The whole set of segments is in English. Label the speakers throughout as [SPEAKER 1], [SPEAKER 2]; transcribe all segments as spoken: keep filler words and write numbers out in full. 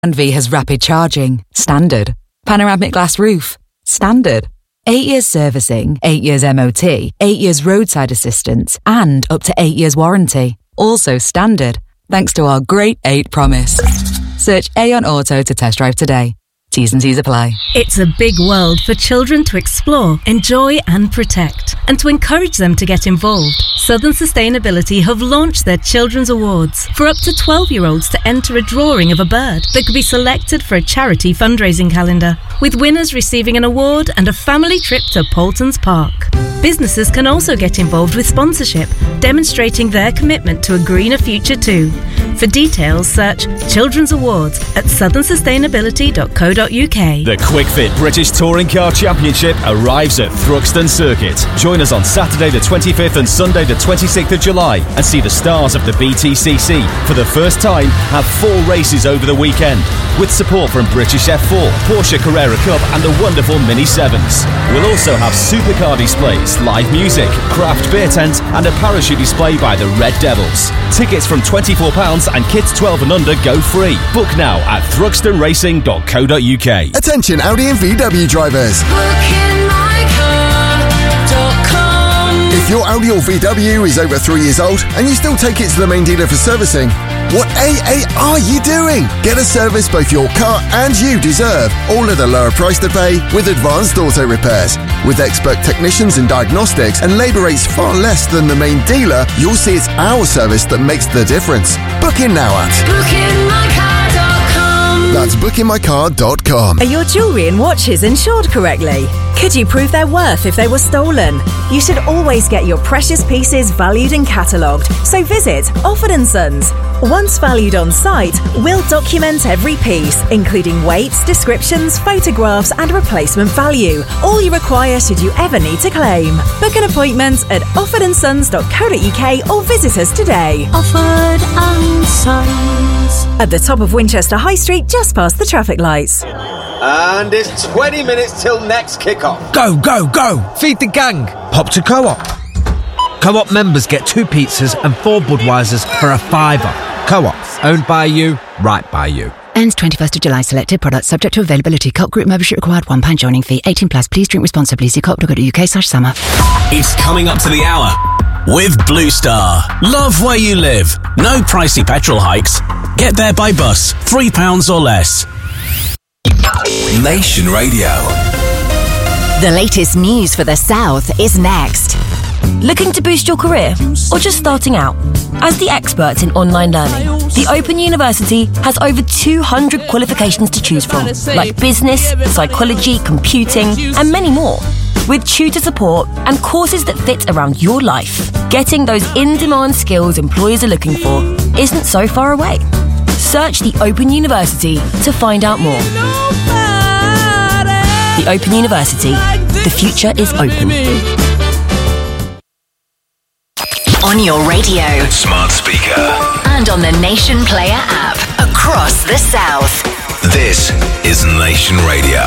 [SPEAKER 1] and V has rapid charging, standard. Panoramic glass roof, standard. Eight years servicing, eight years M O T, eight years roadside assistance, and up to eight years warranty. Also standard, thanks to our Great eight promise. Search Aon Auto to test drive today. T's and C's apply.
[SPEAKER 2] It's a big world for children to explore, enjoy and protect. And to encourage them to get involved, Southern Sustainability have launched their Children's Awards for up to twelve-year-olds to enter a drawing of a bird that could be selected for a charity fundraising calendar, with winners receiving an award and a family trip to Paultons Park. Businesses can also get involved with sponsorship, demonstrating their commitment to a greener future too. For details, search Children's Awards at southern sustainability dot co dot uk.
[SPEAKER 3] The QuickFit British Touring Car Championship arrives at Thruxton Circuit. Join us on Saturday the twenty-fifth and Sunday the twenty-sixth of July and see the stars of the B T C C. For the first time, have four races over the weekend, with support from British F four, Porsche Carrera Cup and the wonderful Mini sevens. We'll also have supercar displays, live music, craft beer tent and a parachute display by the Red Devils. Tickets from twenty-four pounds and kids twelve and under go free. Book now at thruxton racing dot co dot uk.
[SPEAKER 4] Attention Audi and V W drivers. If your Audi or V W is over three years old and you still take it to the main dealer for servicing, what A A are you doing? Get a service both your car and you deserve, all at a lower price to pay with Advanced Auto Repairs. With expert technicians and diagnostics and labour rates far less than the main dealer, you'll see it's our service that makes the difference. Book in now at booking my car dot com. That's booking my car dot com.
[SPEAKER 5] Are your jewellery and watches insured correctly? Could you prove their worth if they were stolen? You should always get your precious pieces valued and catalogued, so visit Offord and Sons. Once valued on site, we'll document every piece, including weights, descriptions, photographs and replacement value. All you require should you ever need to claim. Book an appointment at offord and sons dot co dot uk or visit us today.
[SPEAKER 6] Offord and Sons.
[SPEAKER 5] At the top of Winchester High Street, just past the traffic lights.
[SPEAKER 7] And it's twenty minutes till next kickoff.
[SPEAKER 8] Go, go, go! Feed the gang! Pop to Co-op. Co-op members get two pizzas and four Budweisers for a fiver. Co-op, owned by you, right by you.
[SPEAKER 9] Ends twenty-first of July. Selected products subject to availability. Co-op group membership required. one pound joining fee. eighteen plus. Please drink responsibly. See co op dot co dot uk slash summer.
[SPEAKER 10] It's coming up to the hour with Blue Star. Love where you live. No pricey petrol hikes. Get there by bus. three pounds or less.
[SPEAKER 11] Nation Radio.
[SPEAKER 12] The latest news for the South is next. Looking to boost your career or just starting out? As the experts in online learning, the Open University has over two hundred qualifications to choose from, like business, psychology, computing, and many more. With tutor support and courses that fit around your life, getting those in-demand skills employers are looking for isn't so far away. Search the Open University to find out more. The Open University. The future is open.
[SPEAKER 13] On your radio,
[SPEAKER 11] smart speaker,
[SPEAKER 13] and on the Nation Player app across the South.
[SPEAKER 11] This is Nation Radio.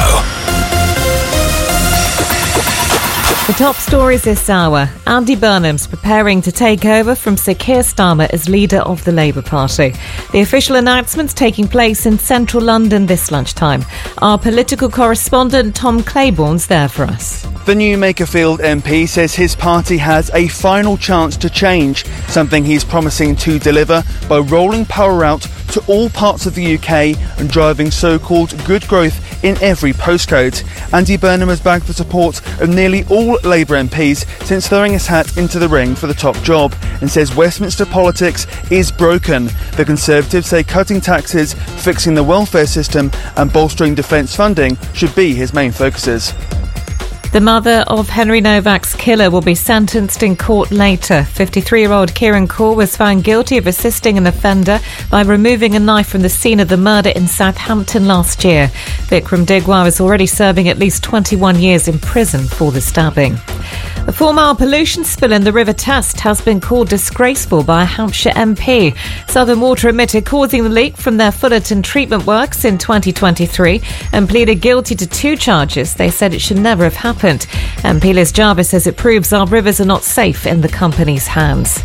[SPEAKER 14] The top stories this hour. Andy Burnham's preparing to take over from Sir Keir Starmer as leader of the Labour Party. The official announcement's taking place in central London this lunchtime. Our political correspondent Tom Claiborne's there for us.
[SPEAKER 15] The new Makerfield M P says his party has a final chance to change, something he's promising to deliver by rolling power out to all parts of the U K and driving so-called good growth in every postcode. Andy Burnham has bagged the support of nearly all Labour M Ps since throwing his hat into the ring for the top job and says Westminster politics is broken. The Conservatives say cutting taxes, fixing the welfare system and bolstering defence funding should be his main focuses.
[SPEAKER 14] The mother of Henry Novak's killer will be sentenced in court later. fifty-three-year-old Kieran Kaur was found guilty of assisting an offender by removing a knife from the scene of the murder in Southampton last year. Vikram Digwar was already serving at least twenty-one years in prison for the stabbing. The four-mile pollution spill in the River Test has been called disgraceful by a Hampshire M P. Southern Water admitted causing the leak from their Fullerton treatment works in twenty twenty-three and pleaded guilty to two charges. They said it should never have happened. M P Liz Jarvis says it proves our rivers are not safe in the company's hands.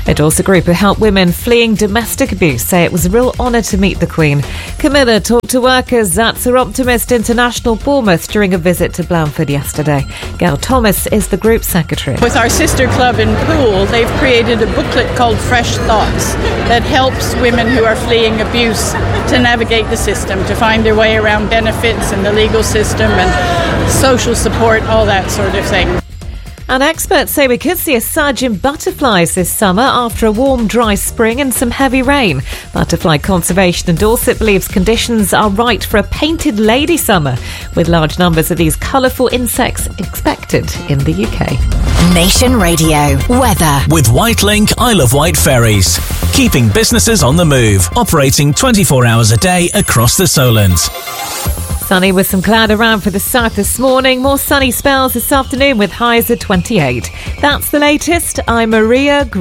[SPEAKER 14] A Dorset group who help women fleeing domestic abuse say it was a real honour to meet the Queen. Camilla talked to workers at Sir Optimist International Bournemouth during a visit to Blandford yesterday. Gail Thomas is the group secretary.
[SPEAKER 16] With our sister club in Poole, they've created a booklet called Fresh Thoughts that helps women who are fleeing abuse to navigate the system, to find their way around benefits and the legal system and social support, all that sort of thing.
[SPEAKER 14] And experts say we could see a surge in butterflies this summer after a warm, dry spring and some heavy rain. Butterfly Conservation in Dorset believes conditions are right for a painted lady summer, with large numbers of these colourful insects expected in the U K.
[SPEAKER 13] Nation Radio weather
[SPEAKER 10] with Whitelink Isle of Wight ferries, keeping businesses on the move, operating twenty-four hours a day across the Solent.
[SPEAKER 14] Sunny with some cloud around for the south this morning. More sunny spells this afternoon with highs at twenty-eight. That's the latest. I'm Maria.